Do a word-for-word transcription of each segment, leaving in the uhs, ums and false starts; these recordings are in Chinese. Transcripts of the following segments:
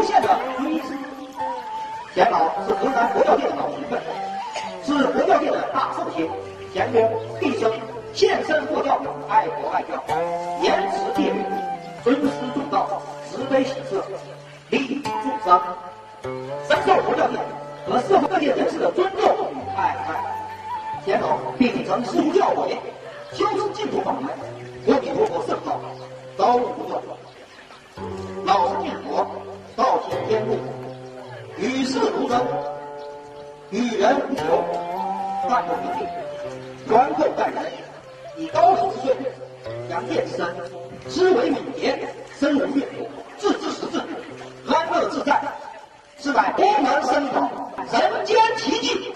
县的遵义市。钱老是河南佛教界的老学问，是佛教界的大圣仙，贤公毕生献身佛教，爱国爱教，严持戒律，尊师重道，慈悲喜舍，利益众生，深受佛教界和社会各界人士的尊重与爱戴。钱老并继承师父教诲，修持净土法门，阿弥陀佛圣道，朝不断。老生念佛，道行天路，与世无争，与人无求，淡泊平静，宽厚待人，以高手之岁，扬见之身，思维敏捷，身无越流，自知识至，安乐自在，是乃佛门僧宝，人间奇迹。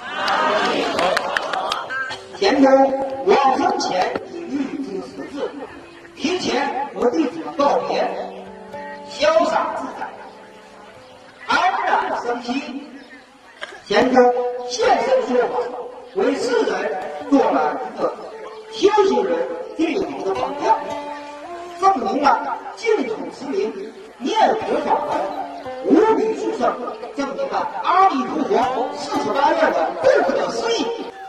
田公往生前已预知时至，提前和弟子们告别，潇洒自在，安然生息。田公现身说法，为世人做了一个修行人最好的榜样，证明了净土持名念佛法门无比殊胜，证明了阿弥陀佛四十八愿的不可思议。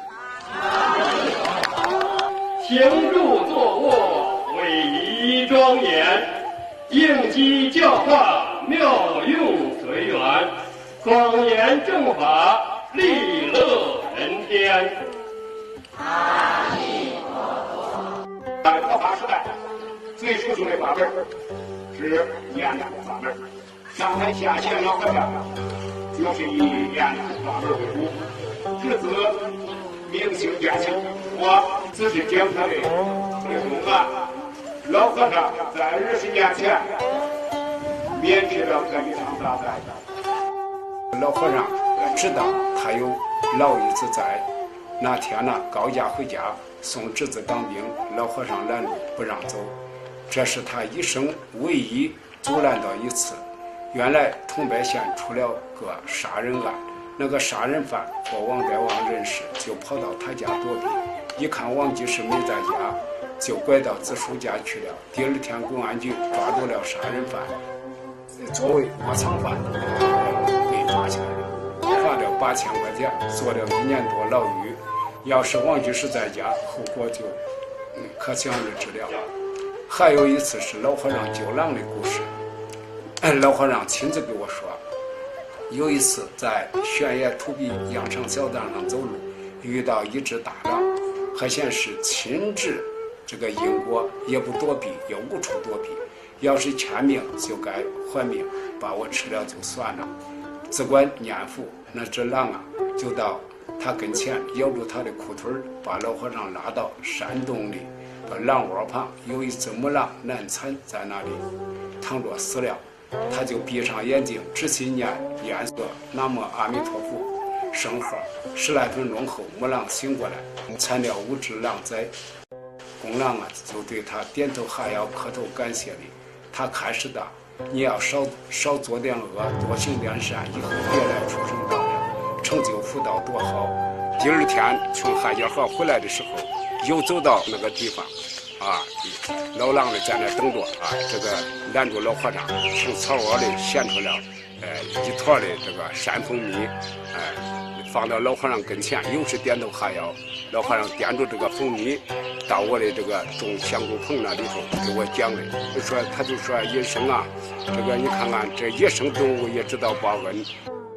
行住坐卧，威仪庄严，应机教化，妙用随缘，庄严正法，利乐人天。阿弥陀佛。在佛法时代，最殊胜的法门是念佛法门。上台下线老和尚就是以念佛法门为主，至此明心见性。我只是讲他的内容啊。老和尚在二十年前免去了这一场大灾。老和尚知道他有老一子在，那天呢，高家回家送侄子当兵，老和尚拦住不让走，这是他一生唯一阻拦到一次。原来桐柏县出了个杀人案，那个杀人犯和王德旺认识，就跑到他家躲避，一看王居士没在家，就拐到子叔家去了。第二天公安局抓住了杀人犯，作为窝藏犯被抓起来了，罚了八千块钱，坐了一年多牢狱。要是王居士在家，后果就可想而知了。还有一次是老和尚救狼的故事，老和尚亲自给我说，有一次在悬崖土壁羊肠小道上走路，遇到一只大狼，还显示亲至这个因果，也不躲避，也无处躲避，要是欠命就该还命，把我吃了就算了。只管念佛，那只狼啊就到他跟前咬住他的裤腿，把老和尚拉到山洞里的狼窝旁，有一只母狼难产在那里躺着死了，他就闭上眼睛直心念念诵南无阿弥陀佛圣号，十来分钟后母狼醒过来，产了五只狼崽。公狼啊就对他点头哈腰磕头感谢你，他开始的你要少少做点恶，多行点善，以后别来出生道了，成就福道多好。第二天从海家河回来的时候，又走到那个地方啊，老狼的在那等着啊，这个拦住老和尚，从草窝里衔出了呃一坨的这个山蜂蜜，哎、呃，放到老和尚跟前，又是点头哈腰。老和尚掂住这个蜂蜜，到我的这个种香菇棚那里头给我讲的，就说他就说医生啊，这个你看看这野生动物也知道报恩。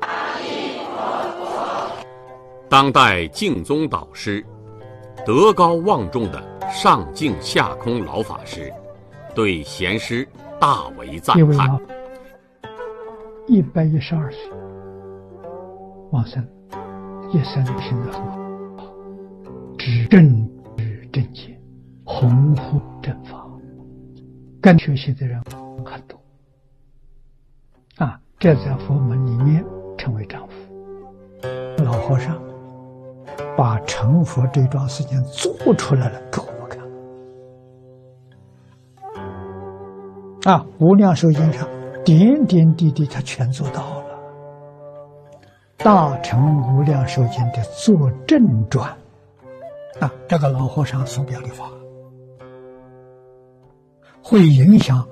当代净宗导师，德高望重的上净下空老法师，对贤师大为赞叹。 一百一十二岁往生，一生行得很好，知正知正见，弘护正法，跟学习的人很多啊，这在佛门里面称为丈夫。老和尚把成佛这桩事情做出来了给我们看啊，无量寿经上点点滴滴他全做到了。大乘无量寿经的作证传啊，这个老和尚所表的法会影响